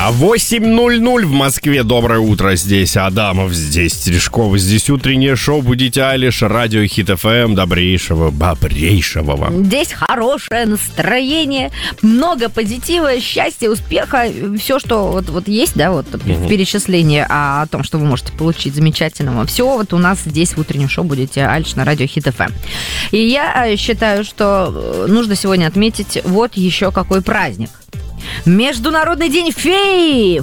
8:00 в Москве. Доброе утро. Здесь Адамов, здесь Терешкова, здесь утреннее шоу «Будите Айлиш», радио Хит ФМ. Добрейшего вам. Здесь хорошее настроение, много позитива, счастья, успеха. Все, что вот есть, да, вот в перечислении о том, что вы можете получить замечательного. Все вот у нас здесь в утреннем шоу «Будите Айлиш» на радио Хит ФМ. И я считаю, что нужно сегодня отметить вот еще какой праздник. Международный день феи!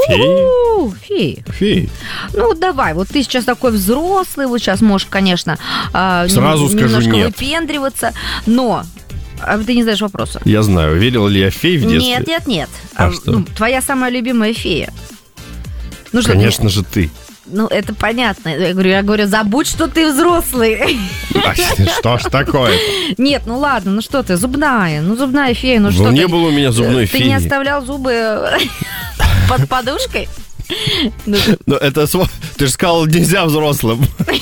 Феи. Ну, давай, вот ты сейчас такой взрослый, вот сейчас можешь, конечно, сразу скажу немножко нет. Выпендриваться, но ты не знаешь вопроса. Я знаю, верил ли я в фей в детстве? Нет. А что? Твоя самая любимая фея. Конечно же, ты. Ну, это понятно. Я говорю, забудь, что ты взрослый. Что ж такое? Нет, ну ладно, ну что ты, зубная фея, ну что ты. Ну, не было у меня зубной феи. Ты не оставлял зубы под подушкой? Ну, это... Ты же сказал, нельзя взрослым.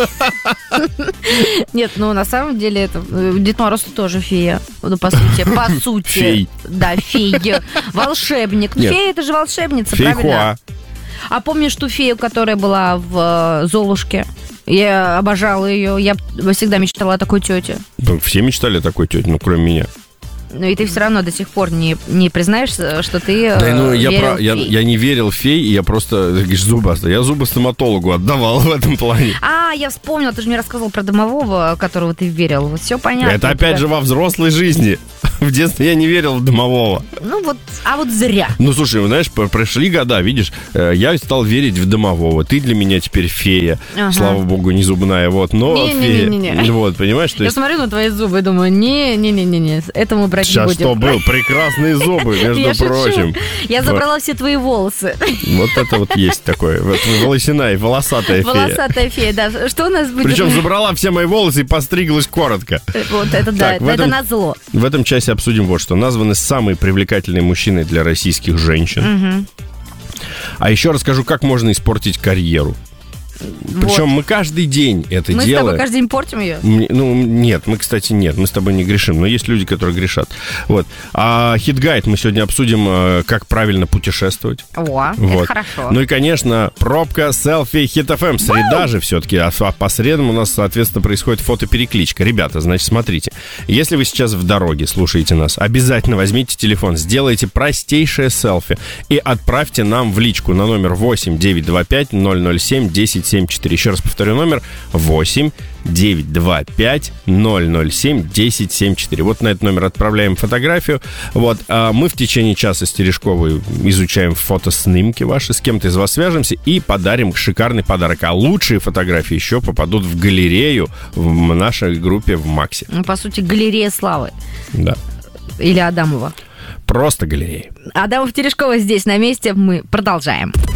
Нет, ну, на самом деле, это Дед Мороз тоже фея. Ну, по сути. Фей. Да, фея. Волшебник. Ну, фея, это же волшебница, правильно? А помнишь ту фею, которая была в «Золушке»? Я обожала ее. Я всегда мечтала о такой тете. Ну, все мечтали о такой тете, кроме меня. Ну, и ты все равно до сих пор не признаешься, что ты верил в фей. Я не верил в фей, я просто, ты говоришь, я зубы стоматологу отдавал в этом плане. Я вспомнила, ты же мне рассказывал про домового, которого ты верил. Вот все понятно. Это опять же во взрослой жизни. В детстве я не верил в домового. Ну вот, вот зря. Ну, слушай, знаешь, прошли года, видишь, я стал верить в домового. Ты для меня теперь фея. Ага. Слава богу, не зубная, вот, но фея. Не. Вот, понимаешь, что я смотрю на твои зубы и думаю, не, это мы брать сейчас не будем. Что был? Прекрасные зубы, между прочим. Я забрала все твои волосы. Вот это вот есть такое. Волосяная, волосатая фея. Волосатая фея, да. Что у нас будет? Причем забрала все мои волосы и постриглась коротко. Вот это да, это назло. В этом часе обсудим вот что. Названы самые привлекательные мужчины для российских женщин. А еще расскажу, как можно испортить карьеру. Причем мы каждый день это делаем. Мы с тобой каждый день портим ее? Ну, нет, мы с тобой не грешим, но есть люди, которые грешат. Вот. А хит-гайд мы сегодня обсудим, как правильно путешествовать. Это хорошо. Ну и, конечно, пробка селфи Хит ФМ. Среда же все-таки, а по средам у нас, соответственно, происходит фотоперекличка. Ребята, значит, смотрите. Если вы сейчас в дороге слушаете нас, обязательно возьмите телефон, сделайте простейшее селфи и отправьте нам в личку на номер 8-925-007-1074. Еще раз повторю, номер 8-925-007-1074. Вот на этот номер отправляем фотографию. Вот. А мы в течение часа с Терешковой изучаем фотоснимки ваши, с кем-то из вас свяжемся и подарим шикарный подарок. А лучшие фотографии еще попадут в галерею в нашей группе в Максе. Ну, по сути, галерея славы. Да. Или Адамова. Просто галерея. Адамов, Терешкова здесь на месте. Мы продолжаем.